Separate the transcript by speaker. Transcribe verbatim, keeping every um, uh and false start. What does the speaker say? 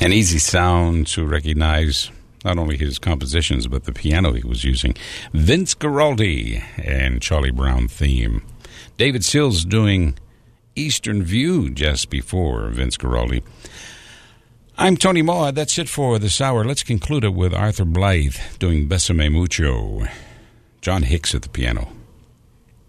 Speaker 1: An easy sound to recognize, not only his compositions, but the piano he was using. Vince Guaraldi and Charlie Brown theme. David Sills doing Eastern View just before Vince Guaraldi. I'm Tony Moa. That's it for this hour. Let's conclude it with Arthur Blythe doing Besame Mucho. John Hicks at the piano.